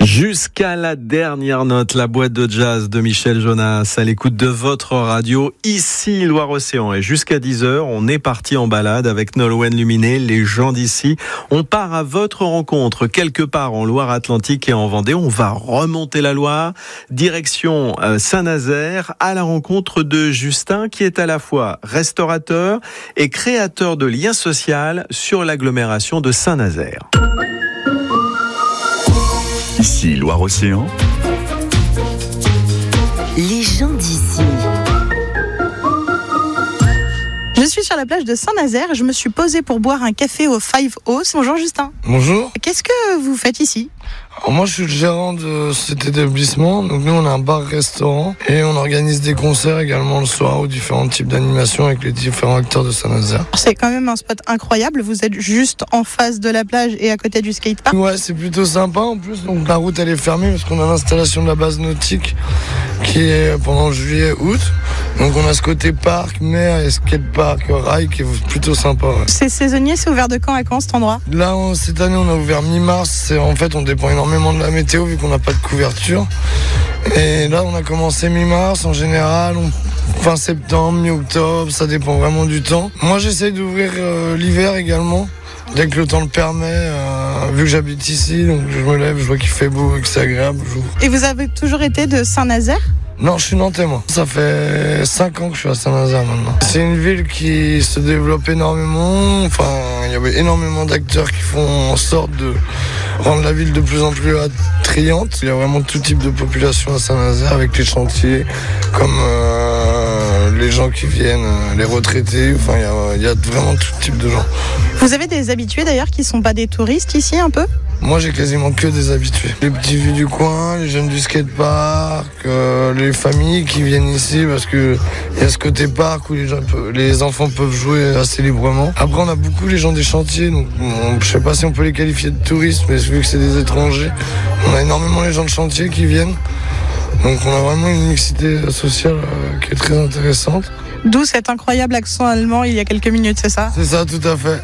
Jusqu'à la dernière note, la boîte de jazz de Michel Jonas à l'écoute de votre radio, ici Loire-Océan. Et jusqu'à 10h, on est parti en balade avec Nolwenn Luminet, les gens d'ici. On part à votre rencontre quelque part en Loire-Atlantique et en Vendée. On va remonter la Loire, direction Saint-Nazaire, à la rencontre de Justin qui est à la fois restaurateur et créateur de liens sociaux sur l'agglomération de Saint-Nazaire. Ici Loire-Océan. Les gens d'ici. Je suis sur la plage de Saint-Nazaire et je me suis posée pour boire un café au Five House. Bonjour Justin. Bonjour. Qu'est-ce que vous faites ici ? Alors moi je suis le gérant de cet établissement, donc nous on a un bar-restaurant et on organise des concerts également le soir ou différents types d'animations avec les différents acteurs de Saint-Nazaire. C'est quand même un spot incroyable, vous êtes juste en face de la plage et à côté du skatepark. Ouais, c'est plutôt sympa en plus, donc la route elle est fermée parce qu'on a l'installation de la base nautique qui est pendant juillet-août. Donc on a ce côté parc, mer et skatepark, rail qui est plutôt sympa. Ouais. C'est saisonnier, c'est ouvert de quand à quand cet endroit ? Là cette année on a ouvert mi-mars, en fait on dépend énormément de la météo vu qu'on n'a pas de couverture. Et là on a commencé mi-mars en général, fin septembre, mi-octobre, ça dépend vraiment du temps. Moi j'essaye d'ouvrir l'hiver également. Dès que le temps le permet, vu que j'habite ici, donc je me lève, je vois qu'il fait beau et que c'est agréable, j'ouvre. Et vous avez toujours été de Saint-Nazaire ? Non, je suis nantais moi. Ça fait 5 ans que je suis à Saint-Nazaire maintenant. C'est une ville qui se développe énormément. Enfin, il y avait énormément d'acteurs qui font en sorte de rendre la ville de plus en plus attrayante. Il y a vraiment tout type de population à Saint-Nazaire avec les chantiers, comme les gens qui viennent, les retraités. Enfin, il y a vraiment tout type de gens. Vous avez des habitués d'ailleurs qui sont pas des touristes ici un peu ? Moi j'ai quasiment que des habitués. Les petits vieux du coin, les jeunes du skatepark, les familles qui viennent ici parce que il y a ce côté parc où les enfants peuvent jouer assez librement. Après on a beaucoup les gens des chantiers, donc je sais pas si on peut les qualifier de touristes, mais vu que c'est des étrangers, on a énormément les gens de chantier qui viennent. Donc on a vraiment une mixité sociale qui est très intéressante. D'où cet incroyable accent allemand il y a quelques minutes, c'est ça ? C'est ça, tout à fait.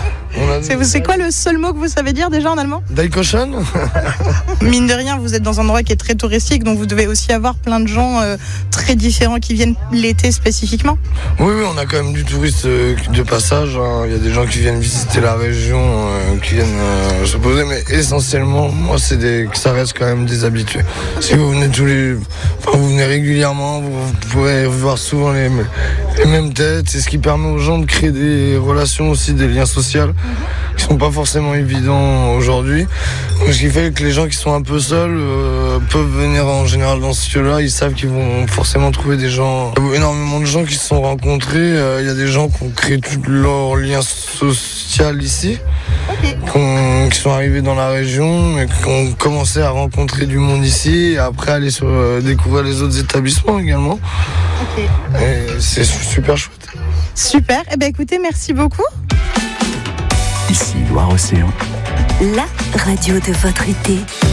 C'est quoi le seul mot que vous savez dire déjà en allemand ? Daikoschen. Mine de rien, vous êtes dans un endroit qui est très touristique, donc vous devez aussi avoir plein de gens très différents qui viennent l'été spécifiquement. Oui, on a quand même du touriste de passage. Il y a des gens qui viennent visiter la région, qui viennent se poser, mais essentiellement, moi, ça reste quand même des habitués. Si vous venez vous venez régulièrement, vous pourrez voir souvent les mêmes têtes. C'est ce qui permet aux gens de créer des relations aussi, des liens sociaux qui sont pas forcément évidents aujourd'hui. Donc, ce qui fait que les gens qui sont un peu seuls peuvent venir en général dans ce lieu-là. Ils savent qu'ils vont forcément trouver des gens. Il y a énormément de gens qui se sont rencontrés. Il y a des gens qui ont créé tout leur lien social ici, qui sont arrivés dans la région et qui ont commencé à rencontrer du monde ici et après aller découvrir les autres établissements également. Et c'est super chouette. Super. Eh bien écoutez, merci beaucoup. Ici Loire-Océan. La radio de votre été.